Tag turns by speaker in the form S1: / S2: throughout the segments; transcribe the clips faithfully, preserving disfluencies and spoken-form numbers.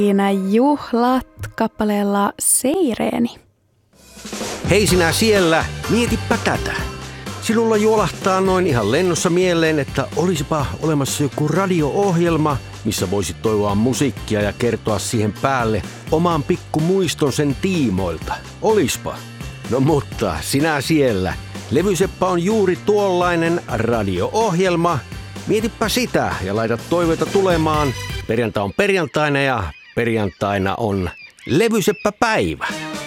S1: Siinä Juhlat kappaleella Seireeni.
S2: Hei sinä siellä, mietipä tätä. Sinulla juolahtaa noin ihan lennossa mieleen, että olisipa olemassa joku radio-ohjelma, missä voisit toivoa musiikkia ja kertoa siihen päälle oman pikkumuiston sen tiimoilta. Olispa. No mutta sinä siellä. Levyseppä on juuri tuollainen radio-ohjelma. Mietipä sitä ja laita toiveita tulemaan. Perjantai on perjantaina ja perjantaina on Levyseppä-päivä.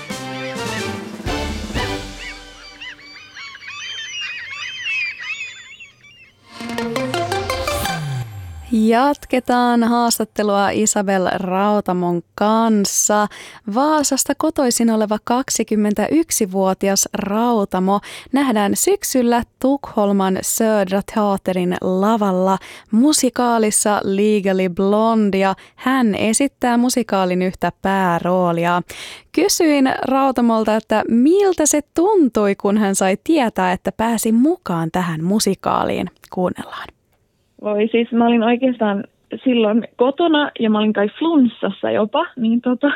S1: Jatketaan haastattelua Isabel Rautamon kanssa. Vaasasta kotoisin oleva kaksikymmentäyksivuotias Rautamo nähdään syksyllä Tukholman Södra Teaterin lavalla musikaalissa Legally Blonde ja hän esittää musikaalin yhtä pääroolia. Kysyin Rautamolta, että miltä se tuntui, kun hän sai tietää, että pääsi mukaan tähän musikaaliin. Kuunnellaan.
S3: Voi siis, mä olin oikeastaan silloin kotona ja mä olin kai flunssassa jopa, niin tota,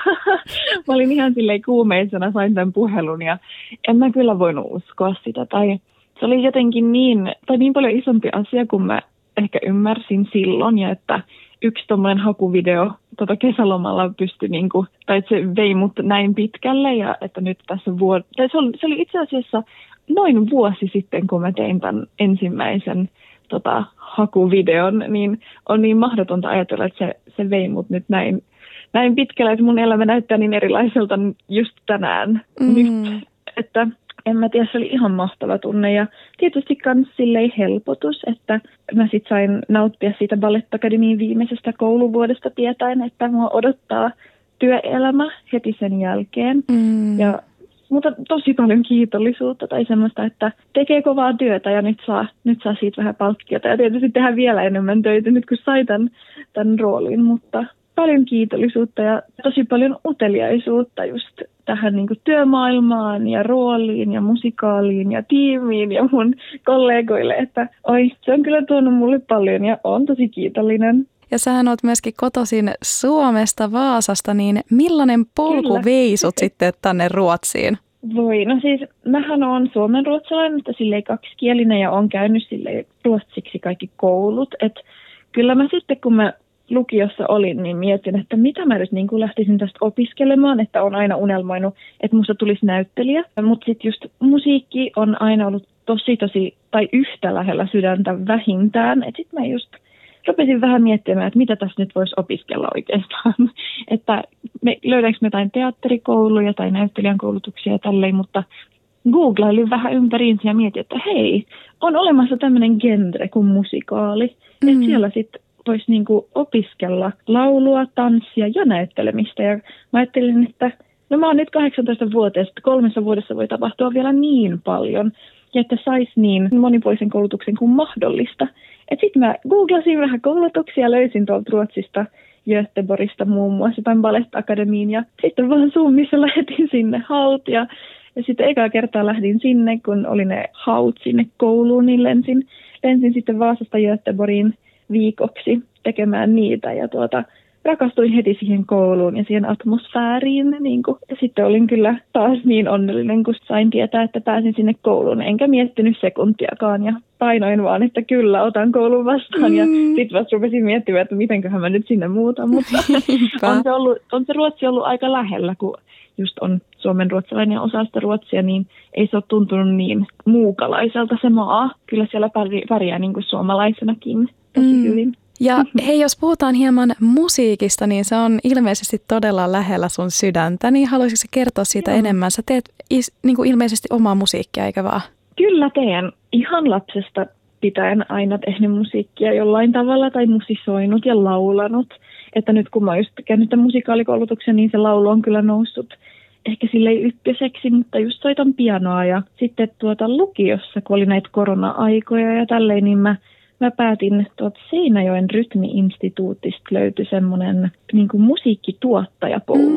S3: mä olin ihan silleen kuumeisena, sain tämän puhelun ja en mä kyllä voinut uskoa sitä. Tai se oli jotenkin niin, tai niin paljon isompi asia kuin mä ehkä ymmärsin silloin ja että yksi tommoinen hakuvideo tota kesälomalla pystyi niinku, tai että se vei mut näin pitkälle ja että nyt tässä vuod- tai se oli, se oli itse asiassa noin vuosi sitten, kun mä tein tämän ensimmäisen tota, hakuvideon, niin on niin mahdotonta ajatella, että se, se vei mut nyt näin, näin pitkälle, että mun elämä näyttää niin erilaiselta just tänään mm. nyt, että en mä tiedä, se oli ihan mahtava tunne ja tietysti kans silleen helpotus, että mä sit sain nauttia siitä Ballet Academyin viimeisestä kouluvuodesta tietäen, että mua odottaa työelämä heti sen jälkeen mm. ja mutta tosi paljon kiitollisuutta tai semmoista, että tekee kovaa työtä ja nyt saa, nyt saa siitä vähän palkkiota. Ja tietysti tehdään vielä enemmän töitä nyt, kun sai tämän, tämän roolin, mutta paljon kiitollisuutta ja tosi paljon uteliaisuutta just tähän niin kuin työmaailmaan ja rooliin ja musikaaliin ja tiimiin ja mun kollegoille, että oi, se on kyllä tuonut mulle paljon ja on tosi kiitollinen.
S1: Ja sähän oot myöskin kotoisin Suomesta, Vaasasta, niin millainen polku Kyllä. vei sut sitten tänne Ruotsiin?
S3: Voi, no siis mähän on suomenruotsalainen, mutta silleen kaksikielinen ja on käynyt silleen ruotsiksi kaikki koulut. Et kyllä mä sitten kun mä lukiossa olin, niin mietin, että mitä mä nyt niin kuin lähtisin tästä opiskelemaan, että on aina unelmoinut, että musta tulisi näyttelijä. Mutta sitten just musiikki on aina ollut tosi tosi, tai yhtä lähellä sydäntä vähintään, että sitten mä just rupesin vähän miettimään, että mitä tässä nyt voisi opiskella oikeastaan. Että me, löydäänkö me jotain teatterikouluja tai näyttelijän koulutuksia ja tälleen, mutta googlailin vähän ympäriinsä ja mietin, että hei, on olemassa tämmöinen genre kuin musikaali. Mm. Että siellä sitten voisi niinku opiskella laulua, tanssia ja näyttelemistä. Ja mä ajattelin, että no mä oon nyt kahdeksantoistavuotias, että kolmessa vuodessa voi tapahtua vielä niin paljon. Ja että saisi niin monipuolisen koulutuksen kuin mahdollista. Että sitten mä googlasin vähän koulutuksia, löysin tuolta Ruotsista, Göteborgista muun muassa tämän Ballet Academyin. Ja sitten vaan Zoomissa lähetin sinne haut. Ja, ja sitten ekaa kertaa lähdin sinne, kun oli ne haut sinne kouluun, niin lensin, lensin sitten Vaasasta Göteborgiin viikoksi tekemään niitä. Ja tuota, rakastuin heti siihen kouluun ja siihen atmosfääriin. Niin kuin. Ja sitten olin kyllä taas niin onnellinen, kun sain tietää, että pääsin sinne kouluun. Enkä miettinyt sekuntiakaan ja painoin vaan, että kyllä, otan koulun vastaan. Mm. Ja sitten vasta rupesin miettimään, että mitenköhän mä nyt sinne muutan. Mutta on, se ollut, on se Ruotsi ollut aika lähellä, kun just on suomen ruotsalainen ja osa sitä Ruotsia, niin ei se ole tuntunut niin muukalaiselta se maa. Kyllä siellä pärjää niin kuin suomalaisenakin tosi mm. hyvin.
S1: Ja hei, jos puhutaan hieman musiikista, niin se on ilmeisesti todella lähellä sun sydäntä, niin haluaisitko kertoa siitä Joo. enemmän? Sä teet is, niin kuin ilmeisesti omaa musiikkia, eikä vaan?
S3: Kyllä teen. Ihan lapsesta pitäen aina tehnyt musiikkia jollain tavalla tai musisoinut ja laulanut. Että nyt kun mä oon just käynyt tämän musikaalikoulutuksen, niin se laulu on kyllä noussut ehkä silleen ykköseksi, mutta just soitan pianoa. Ja sitten tuota lukiossa, kun oli näitä korona-aikoja ja tälleen, niin mä Mä päätin tuolta Seinäjoen rytmi-instituutista löytyi semmoinen niin kuin musiikkituottajakoulutus. Mm.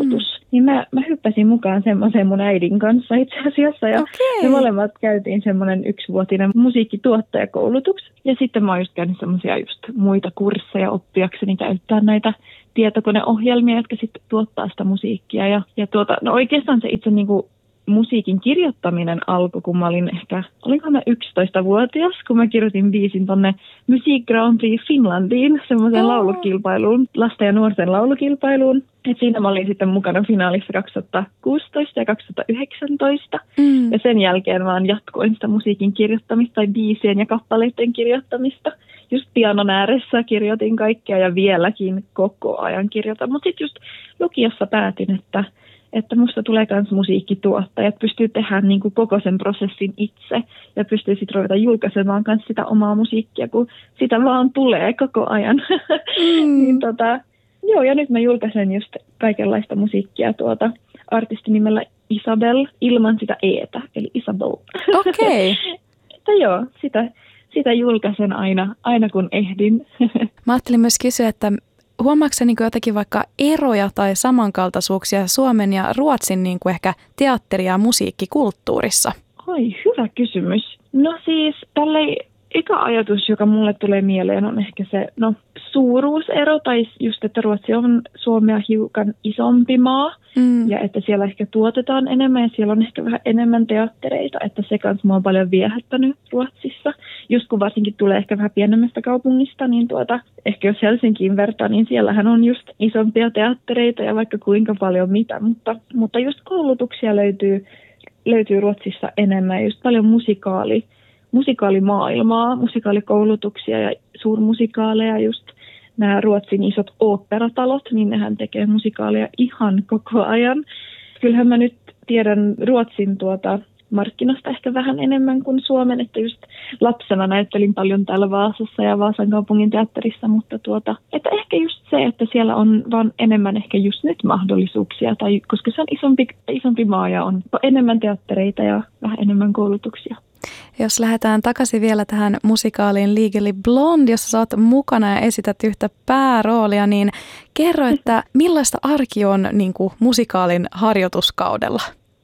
S3: niin mä, mä hyppäsin mukaan semmoiseen mun äidin kanssa itse asiassa. Ja
S1: okay.
S3: me molemmat käytiin semmoinen yksivuotinen musiikkituottajakoulutus. Ja sitten mä oon just käynyt semmoisia just muita kursseja oppiakseni käyttää näitä tietokoneohjelmia, jotka sitten tuottaa sitä musiikkia. Ja, ja tuota, no oikeastaan se itse niinku musiikin kirjoittaminen alkoi, kun mä olin ehkä, olinko mä yksitoistavuotias, kun mä kirjoitin biisin tonne Music Grand Prix Finlandiin, semmoiseen oh. laulukilpailuun, lasten ja nuorten laulukilpailuun. Et siinä mä olin sitten mukana finaalissa kaksituhattakuusitoista ja kaksituhattayhdeksäntoista. Mm. Ja sen jälkeen vaan jatkoin sitä musiikin kirjoittamista tai biisien ja kappaleiden kirjoittamista. Just pianon ääressä kirjoitin kaikkea ja vieläkin koko ajan kirjoitan. Mutta sitten just lukiossa päätin, että että musta tulee myös musiikkituottaja, että pystyy tehdä niin kuin koko sen prosessin itse ja pystyy sitten ruveta julkaisemaan myös sitä omaa musiikkia, kun sitä vaan tulee koko ajan. Mm. niin tota, joo, ja nyt mä julkaisen just kaikenlaista musiikkia tuota artistinimellä Isabel ilman sitä eetä, eli Isabel.
S1: Okei. Okay.
S3: että joo, sitä, sitä julkaisen aina, aina kun ehdin.
S1: Mä ajattelin myös kysyä, että huomaatko sä niin kuin jotakin vaikka eroja tai samankaltaisuuksia Suomen ja Ruotsin niin kuin ehkä teatteri- ja musiikkikulttuurissa?
S3: Oi, hyvä kysymys. No siis tällei eka ajatus, joka mulle tulee mieleen, on ehkä se no, suuruusero, tai just, että Ruotsi on Suomea hiukan isompi maa, mm. ja että siellä ehkä tuotetaan enemmän, ja siellä on ehkä vähän enemmän teattereita, että se kanssa mua on paljon viehättänyt Ruotsissa. Just kun varsinkin tulee ehkä vähän pienemmästä kaupungista, niin tuota, ehkä jos Helsinkiin vertaa, niin siellähän on just isompia teattereita, ja vaikka kuinka paljon mitä, mutta, mutta just koulutuksia löytyy, löytyy Ruotsissa enemmän, just paljon musikaali, musikaalimaailmaa, musikaalikoulutuksia ja suurmusikaaleja, just nämä Ruotsin isot oopperatalot, niin nehän tekee musikaaleja ihan koko ajan. Kyllähän mä nyt tiedän Ruotsin tuota markkinasta ehkä vähän enemmän kuin Suomen, että just lapsena näyttelin paljon täällä Vaasassa ja Vaasan kaupungin teatterissa, mutta tuota, että ehkä just se, että siellä on vaan enemmän ehkä just nyt mahdollisuuksia, tai koska se on isompi, isompi maa ja on enemmän teattereita ja vähän enemmän koulutuksia.
S1: Jos lähdetään takaisin vielä tähän musikaaliin Legally Blonde, jossa sä oot mukana ja esität yhtä pääroolia, niin kerro, että millaista arki on niin kuin musikaalin harjoituskaudella?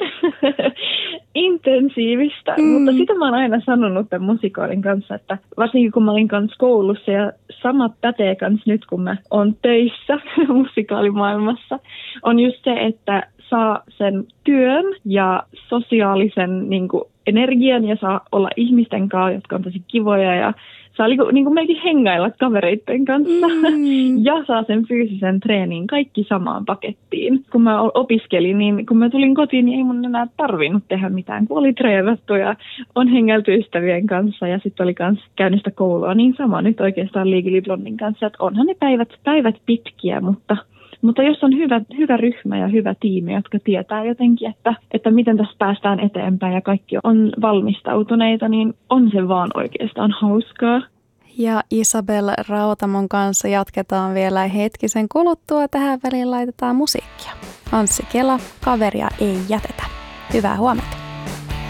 S3: Intensiivistä, mm. mutta sitä mä oon aina sanonut tämän musikaalin kanssa, että varsinkin kun mä olin kanssa koulussa ja sama pätee kanssa nyt kun mä oon töissä musikaalimaailmassa, on just se, että saa sen työn ja sosiaalisen niin kuin, energian ja saa olla ihmisten kanssa, jotka on tosi kivoja ja saa niin kuin, niin kuin melkein hengailla kavereiden kanssa mm. ja saa sen fyysisen treenin kaikki samaan pakettiin. Kun mä opiskelin, niin kun mä tulin kotiin, niin ei mun enää tarvinnut tehdä mitään, kun oli treenattu ja on hengailtu ystävien kanssa ja sitten oli kans käynyt sitä koulua niin sama nyt oikeastaan Legally Blondin kanssa, että onhan ne päivät, päivät pitkiä, mutta Mutta jos on hyvä, hyvä ryhmä ja hyvä tiimi, jotka tietää jotenkin, että, että miten tässä päästään eteenpäin ja kaikki on valmistautuneita, niin on se vaan oikeastaan hauskaa.
S1: Ja Isabel Rautamon kanssa jatketaan vielä hetkisen kuluttua. Tähän väliin laitetaan musiikkia. Anssi Kela, kaveria ei jätetä. Hyvää huomenta.